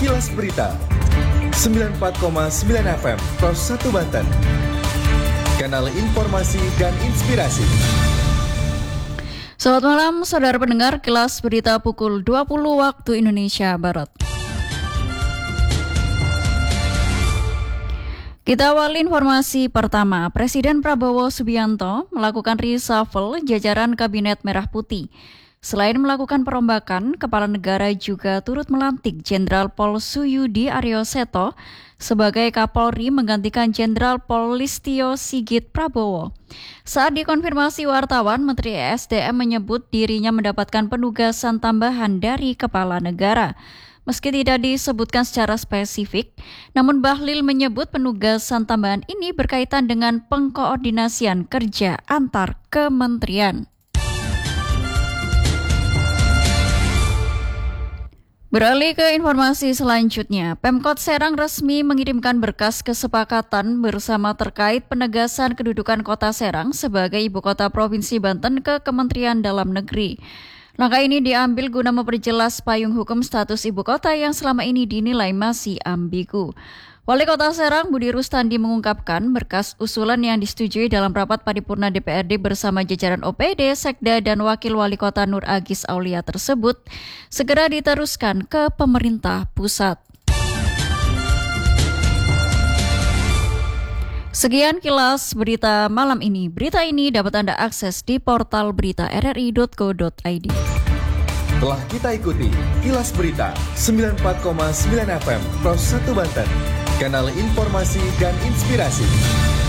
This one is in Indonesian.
Kilas Berita 94,9 FM Pros 1 Banten. Kanal informasi dan inspirasi. Selamat malam, saudara pendengar. Kilas Berita pukul 20 waktu Indonesia Barat. Kita awali informasi pertama. Presiden Prabowo Subianto melakukan reshuffle jajaran Kabinet Merah Putih. Selain melakukan perombakan, Kepala Negara juga turut melantik Jenderal Pol Suyudi Aryoseto sebagai Kapolri menggantikan Jenderal Pol Listio Sigit Prabowo. Saat dikonfirmasi wartawan, Menteri ESDM menyebut dirinya mendapatkan penugasan tambahan dari Kepala Negara. Meski tidak disebutkan secara spesifik, namun Bahlil menyebut penugasan tambahan ini berkaitan dengan pengkoordinasian kerja antar kementerian. Beralih ke informasi selanjutnya, Pemkot Serang resmi mengirimkan berkas kesepakatan bersama terkait penegasan kedudukan Kota Serang sebagai Ibu Kota Provinsi Banten ke Kementerian Dalam Negeri. Langkah ini diambil guna memperjelas payung hukum status ibu kota yang selama ini dinilai masih ambigu. Wali Kota Serang Budi Rustandi mengungkapkan berkas usulan yang disetujui dalam rapat paripurna DPRD bersama jajaran OPD, Sekda, dan Wakil Wali Kota Nur Agis Aulia tersebut segera diteruskan ke pemerintah pusat. Sekian Kilas Berita malam ini. Berita ini dapat Anda akses di portal berita rri.co.id. Telah kita ikuti Kilas Berita 94,9 FM Pros 1 Banten. Kanal informasi dan inspirasi.